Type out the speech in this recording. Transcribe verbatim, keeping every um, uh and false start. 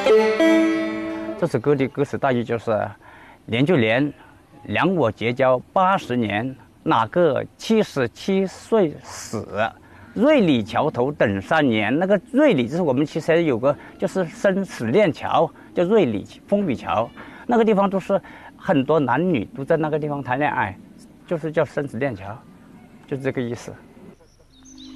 这首歌的歌词大意就是：连就连，两我结交八十年，哪个七十七岁死？瑞里桥头等三年。那个瑞里就是我们其实有个就是生死链桥，叫瑞里风雨桥，那个地方都是很多男女都在那个地方谈恋爱，就是叫生死链桥，就这个意思。